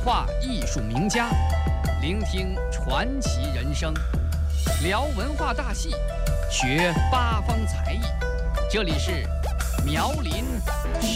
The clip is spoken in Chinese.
化艺术名家，聆听传奇人生，聊文化大戏，学八方才艺。这里是苗林